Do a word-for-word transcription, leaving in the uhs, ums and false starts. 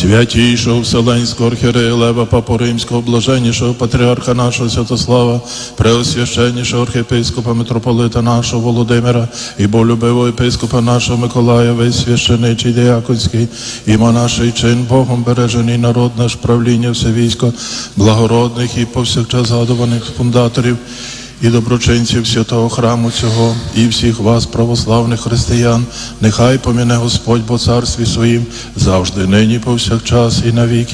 святійшого Вселенського архієрея Лева, Папу Римського, блаженнішого патріарха нашого Святослава, преосвященнішого архієпископа митрополита нашого Володимира і болюбивого єпископа нашого Миколая, весь священичий, діяконський, і монаший чин, Богом бережений народ наш, правління, все військо, благородних і повсякчас згадуваних фундаторів і доброчинців святого храму цього, і всіх вас, православних християн, нехай поміне Господь по царстві своїм, завжди, нині, повсякчас і навіки.